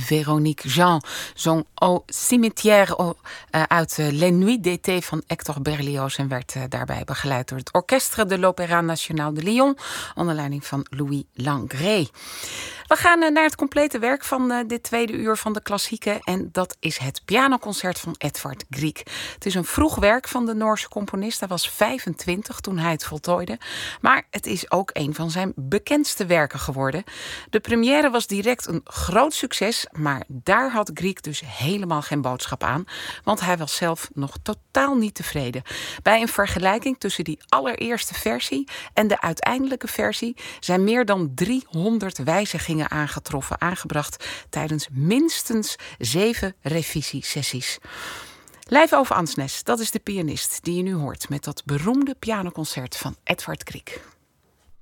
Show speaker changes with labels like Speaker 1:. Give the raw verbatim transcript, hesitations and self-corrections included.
Speaker 1: Véronique Jean zong Au cimetière au, uh, uit uh, Les Nuits d'été van Hector Berlioz en werd uh, daarbij begeleid door het Orchestre de l'Opéra National de Lyon onder leiding van Louis Langrée. We gaan uh, naar het complete werk van uh, dit tweede uur van de klassieken en dat is het pianoconcert van Edvard Grieg. Het is een vroeg werk van de Noorse componist. Hij was vijfentwintig toen hij het voltooide, maar het is ook een van zijn bekendste werken geworden. De première was direct een groot succes, maar daar had Grieg dus helemaal geen boodschap aan, want hij was zelf nog totaal niet tevreden. Bij een vergelijking tussen die allereerste versie en de uiteindelijke versie zijn meer dan driehonderd wijzigingen aangetroffen, aangebracht tijdens minstens zeven revisiesessies. Lijf over Ansnes, dat is de pianist die je nu hoort met dat beroemde pianoconcert van Edvard Grieg.